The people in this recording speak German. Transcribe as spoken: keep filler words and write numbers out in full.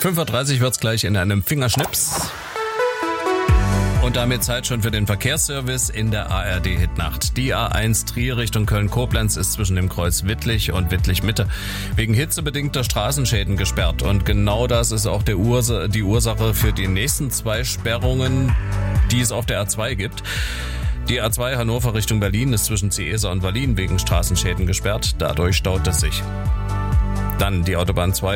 fünf Uhr dreißig wird's gleich in einem Fingerschnips. Und damit Zeit schon für den Verkehrsservice in der A R D-Hitnacht. Die A eins Trier Richtung Köln-Koblenz ist zwischen dem Kreuz Wittlich und Wittlich-Mitte wegen hitzebedingter Straßenschäden gesperrt. Und genau das ist auch der Ursa- die Ursache für die nächsten zwei Sperrungen, die es auf der A zwei gibt. Die A zwei Hannover Richtung Berlin ist zwischen Ciesa und Wallin wegen Straßenschäden gesperrt. Dadurch staut es sich. Dann die Autobahn zwei